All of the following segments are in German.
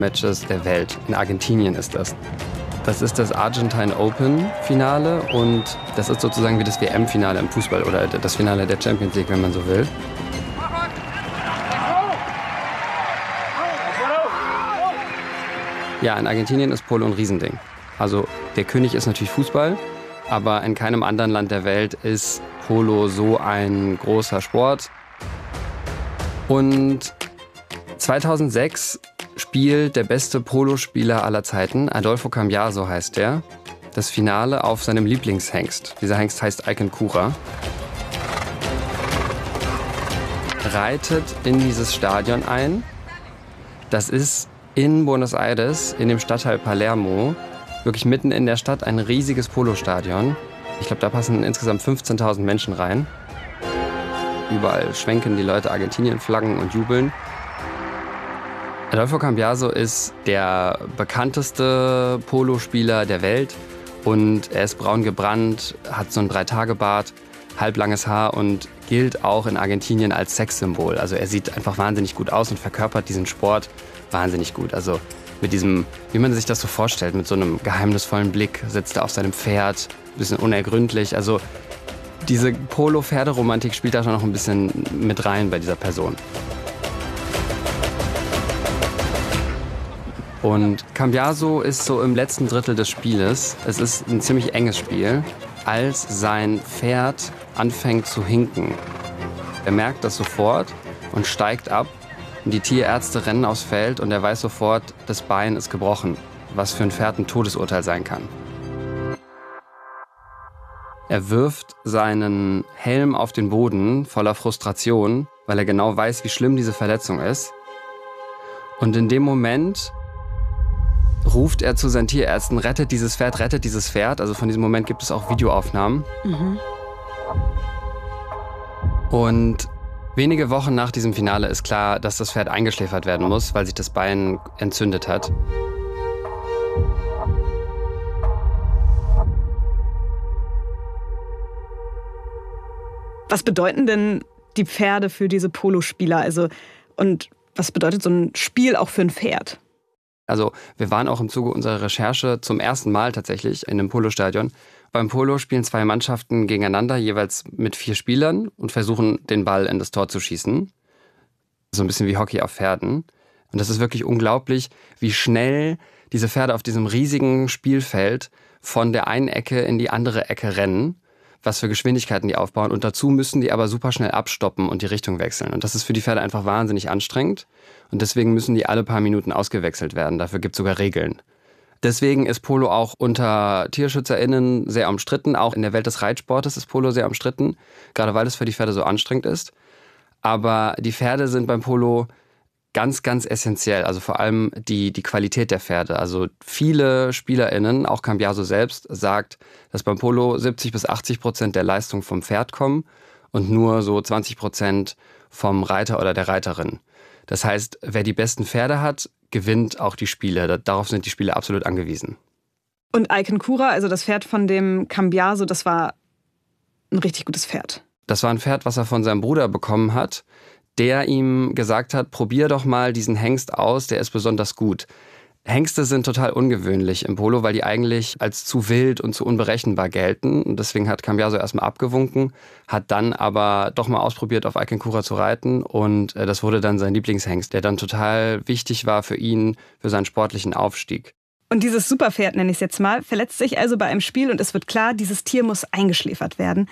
Matches der Welt. In Argentinien ist das. Das ist das Argentine Open Finale und das ist sozusagen wie das WM-Finale im Fußball oder das Finale der Champions League, wenn man so will. Ja, in Argentinien ist Polo ein Riesending. Also der König ist natürlich Fußball, aber in keinem anderen Land der Welt ist Polo so ein großer Sport. Und 2006 spielt der beste Polospieler aller Zeiten, Adolfo Cambiaso heißt der, das Finale auf seinem Lieblingshengst. Dieser Hengst heißt Aycancura. Reitet in dieses Stadion ein. Das ist in Buenos Aires, in dem Stadtteil Palermo, wirklich mitten in der Stadt, ein riesiges Polostadion. Ich glaube, da passen insgesamt 15.000 Menschen rein. Überall schwenken die Leute Argentinien-Flaggen und jubeln. Adolfo Cambiaso ist der bekannteste Polospieler der Welt und er ist braun gebrannt, hat so einen 3-Tage-Bart, halblanges Haar und gilt auch in Argentinien als Sexsymbol. Also er sieht einfach wahnsinnig gut aus und verkörpert diesen Sport wahnsinnig gut. Also mit diesem, wie man sich das so vorstellt, mit so einem geheimnisvollen Blick, sitzt er auf seinem Pferd, ein bisschen unergründlich. Also diese Polo-Pferderomantik spielt da schon noch ein bisschen mit rein bei dieser Person. Und Cambiaso ist so im letzten Drittel des Spieles. Es ist ein ziemlich enges Spiel, als sein Pferd anfängt zu hinken. Er merkt das sofort und steigt ab. Und die Tierärzte rennen aufs Feld und er weiß sofort, das Bein ist gebrochen, was für ein Pferd ein Todesurteil sein kann. Er wirft seinen Helm auf den Boden voller Frustration, weil er genau weiß, wie schlimm diese Verletzung ist. Und in dem Moment ruft er zu seinen Tierärzten, rettet dieses Pferd, rettet dieses Pferd. Also von diesem Moment gibt es auch Videoaufnahmen. Und wenige Wochen nach diesem Finale ist klar, dass das Pferd eingeschläfert werden muss, weil sich das Bein entzündet hat. Was bedeuten denn die Pferde für diese Polospieler? Also, und was bedeutet so ein Spiel auch für ein Pferd? Also wir waren auch im Zuge unserer Recherche zum ersten Mal tatsächlich in einem Polostadion. Beim Polo spielen 2 Mannschaften gegeneinander, jeweils mit 4 Spielern und versuchen, den Ball in das Tor zu schießen. So ein bisschen wie Hockey auf Pferden. Und das ist wirklich unglaublich, wie schnell diese Pferde auf diesem riesigen Spielfeld von der einen Ecke in die andere Ecke rennen, was für Geschwindigkeiten die aufbauen. Und dazu müssen die aber super schnell abstoppen und die Richtung wechseln. Und das ist für die Pferde einfach wahnsinnig anstrengend. Und deswegen müssen die alle paar Minuten ausgewechselt werden. Dafür gibt es sogar Regeln. Deswegen ist Polo auch unter TierschützerInnen sehr umstritten. Auch in der Welt des Reitsportes ist Polo sehr umstritten. Gerade weil es für die Pferde so anstrengend ist. Aber die Pferde sind beim Polo ganz, ganz essentiell. Also vor allem die Qualität der Pferde. Also viele SpielerInnen, auch Cambiaso selbst, sagt, dass beim Polo 70-80% der Leistung vom Pferd kommen und nur so 20% vom Reiter oder der Reiterin. Das heißt, wer die besten Pferde hat, gewinnt auch die Spiele. Darauf sind die Spieler absolut angewiesen. Und Aycancura, also das Pferd von dem Cambiaso, das war ein richtig gutes Pferd. Das war ein Pferd, was er von seinem Bruder bekommen hat, der ihm gesagt hat, probier doch mal diesen Hengst aus, der ist besonders gut. Hengste sind total ungewöhnlich im Polo, weil die eigentlich als zu wild und zu unberechenbar gelten. Und deswegen hat Cambiaso erstmal abgewunken, hat dann aber doch mal ausprobiert, auf Aycancura zu reiten. Und das wurde dann sein Lieblingshengst, der dann total wichtig war für ihn, für seinen sportlichen Aufstieg. Und dieses Superpferd, nenne ich es jetzt mal, verletzt sich also bei einem Spiel und es wird klar, dieses Tier muss eingeschläfert werden.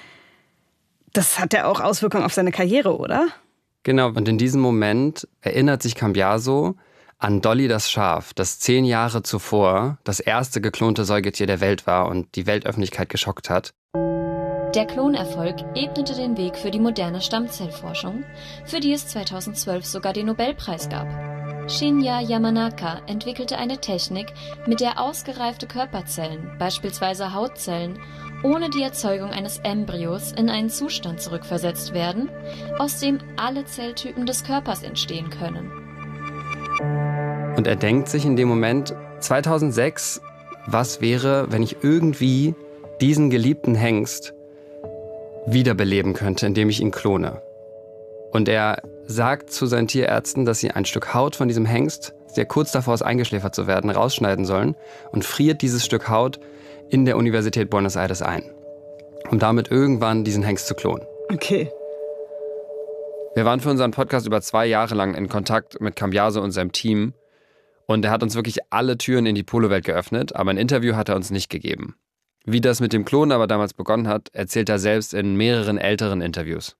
Das hat ja auch Auswirkungen auf seine Karriere, oder? Genau, und in diesem Moment erinnert sich Cambiaso an Dolly das Schaf, das 10 Jahre zuvor das erste geklonte Säugetier der Welt war und die Weltöffentlichkeit geschockt hat. Der Klonerfolg ebnete den Weg für die moderne Stammzellforschung, für die es 2012 sogar den Nobelpreis gab. Shinya Yamanaka entwickelte eine Technik, mit der ausgereifte Körperzellen, beispielsweise Hautzellen, ohne die Erzeugung eines Embryos in einen Zustand zurückversetzt werden, aus dem alle Zelltypen des Körpers entstehen können. Und er denkt sich in dem Moment, 2006, was wäre, wenn ich irgendwie diesen geliebten Hengst wiederbeleben könnte, indem ich ihn klone. Und er sagt zu seinen Tierärzten, dass sie ein Stück Haut von diesem Hengst der kurz davor ist, eingeschläfert zu werden, rausschneiden sollen und friert dieses Stück Haut in der Universität Buenos Aires ein, um damit irgendwann diesen Hengst zu klonen. Okay. Wir waren für unseren Podcast über 2 Jahre lang in Kontakt mit Cambiaso und seinem Team und er hat uns wirklich alle Türen in die Polowelt geöffnet, aber ein Interview hat er uns nicht gegeben. Wie das mit dem Klonen aber damals begonnen hat, erzählt er selbst in mehreren älteren Interviews.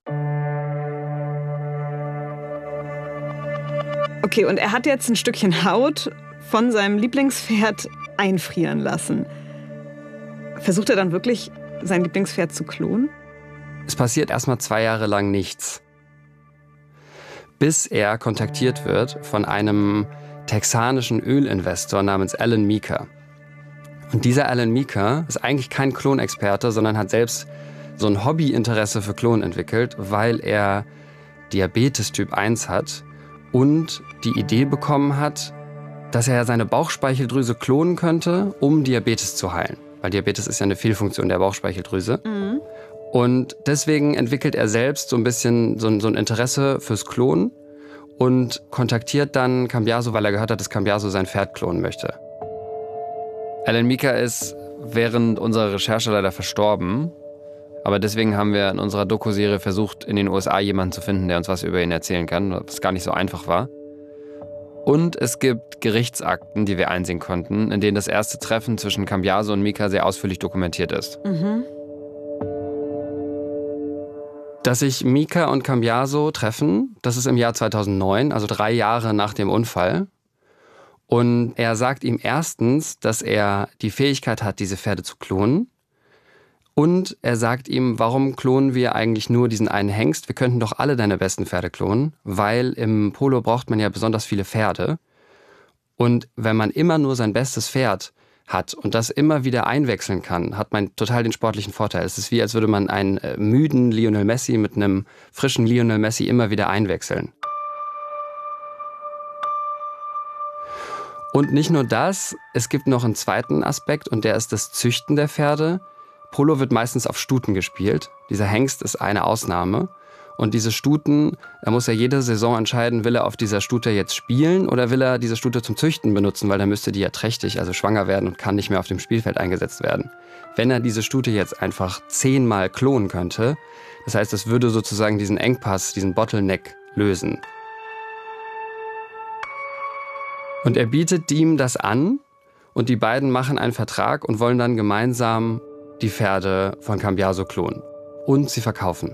Okay, und er hat jetzt ein Stückchen Haut von seinem Lieblingspferd einfrieren lassen. Versucht er dann wirklich, sein Lieblingspferd zu klonen? Es passiert erstmal 2 Jahre lang nichts. Bis er kontaktiert wird von einem texanischen Ölinvestor namens Alan Meeker. Und dieser Alan Meeker ist eigentlich kein Klonexperte, sondern hat selbst so ein Hobbyinteresse für Klonen entwickelt, weil er Diabetes Typ 1 hat und die Idee bekommen hat, dass er seine Bauchspeicheldrüse klonen könnte, um Diabetes zu heilen. Weil Diabetes ist ja eine Fehlfunktion der Bauchspeicheldrüse. Mhm. Und deswegen entwickelt er selbst so ein bisschen so ein Interesse fürs Klonen und kontaktiert dann Cambiaso, weil er gehört hat, dass Cambiaso sein Pferd klonen möchte. Alan Meeker ist während unserer Recherche leider verstorben. Aber deswegen haben wir in unserer Doku-Serie versucht, in den USA jemanden zu finden, der uns was über ihn erzählen kann, was gar nicht so einfach war. Und es gibt Gerichtsakten, die wir einsehen konnten, in denen das erste Treffen zwischen Cambiaso und Meeker sehr ausführlich dokumentiert ist. Mhm. Dass sich Meeker und Cambiaso treffen, das ist im Jahr 2009, also 3 Jahre nach dem Unfall. Und er sagt ihm erstens, dass er die Fähigkeit hat, diese Pferde zu klonen. Und er sagt ihm, warum klonen wir eigentlich nur diesen einen Hengst? Wir könnten doch alle deine besten Pferde klonen, weil im Polo braucht man ja besonders viele Pferde. Und wenn man immer nur sein bestes Pferd hat und das immer wieder einwechseln kann, hat man total den sportlichen Vorteil. Es ist wie, als würde man einen müden Lionel Messi mit einem frischen Lionel Messi immer wieder einwechseln. Und nicht nur das, es gibt noch einen zweiten Aspekt und der ist das Züchten der Pferde. Polo wird meistens auf Stuten gespielt. Dieser Hengst ist eine Ausnahme. Und diese Stuten, da muss er jede Saison entscheiden, will er auf dieser Stute jetzt spielen oder will er diese Stute zum Züchten benutzen, weil dann müsste die ja trächtig, also schwanger werden und kann nicht mehr auf dem Spielfeld eingesetzt werden. Wenn er diese Stute jetzt einfach 10-mal klonen könnte, das heißt, es würde sozusagen diesen Engpass, diesen Bottleneck lösen. Und er bietet ihm das an und die beiden machen einen Vertrag und wollen dann gemeinsam die Pferde von Cambiaso klonen und sie verkaufen.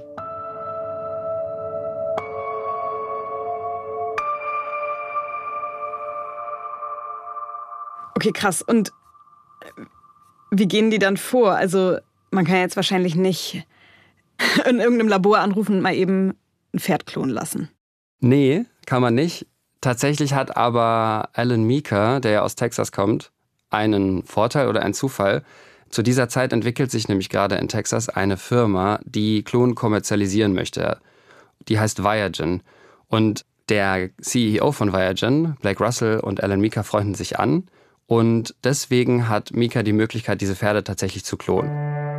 Okay, krass. Und wie gehen die dann vor? Also man kann jetzt wahrscheinlich nicht in irgendeinem Labor anrufen und mal eben ein Pferd klonen lassen. Nee, kann man nicht. Tatsächlich hat aber Alan Meeker, der ja aus Texas kommt, einen Vorteil oder einen Zufall. Zu dieser Zeit entwickelt sich nämlich gerade in Texas eine Firma, die Klonen kommerzialisieren möchte. Die heißt Viagen. Und der CEO von Viagen, Blake Russell und Alan Meeker freunden sich an. Und deswegen hat Meeker die Möglichkeit, diese Pferde tatsächlich zu klonen.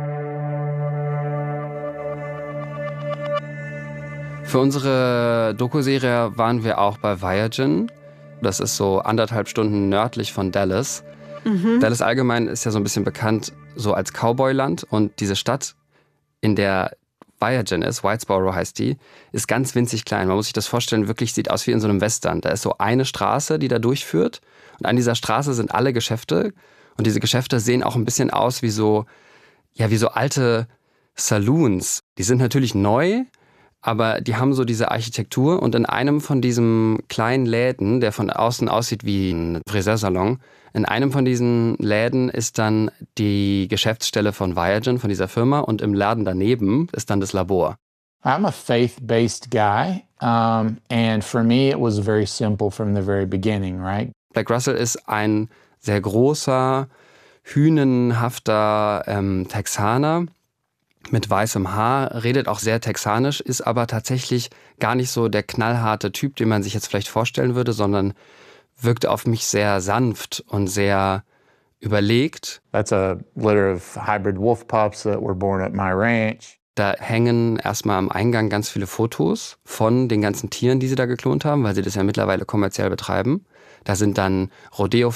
Für unsere Dokuserie waren wir auch bei Viagen. Das ist so 1,5 Stunden nördlich von Dallas. Mhm. Dallas allgemein ist ja so ein bisschen bekannt so als Cowboyland. Und diese Stadt, in der Viagen ist, Whitesboro heißt die, ist ganz winzig klein. Man muss sich das vorstellen, wirklich sieht aus wie in so einem Western. Da ist so eine Straße, die da durchführt. Und an dieser Straße sind alle Geschäfte. Und diese Geschäfte sehen auch ein bisschen aus wie so alte Saloons. Die sind natürlich neu, aber die haben so diese Architektur. Und in einem von diesen kleinen Läden, der von außen aussieht wie ein Friseursalon, in einem von diesen Läden ist dann die Geschäftsstelle von Viagen, von dieser Firma. Und im Laden daneben ist dann das Labor. I'm a faith-based guy, and for me it was very simple from the very beginning, right? Blake Russell ist ein sehr großer, hünenhafter Texaner mit weißem Haar, redet auch sehr texanisch, ist aber tatsächlich gar nicht so der knallharte Typ, den man sich jetzt vielleicht vorstellen würde, sondern wirkte auf mich sehr sanft und sehr überlegt. That's a litter of hybrid wolf pups that were born at my ranch. Da hängen erstmal am Eingang ganz viele Fotos von den ganzen Tieren, die sie da geklont haben, weil sie das ja mittlerweile kommerziell betreiben. Da sind dann Rodeo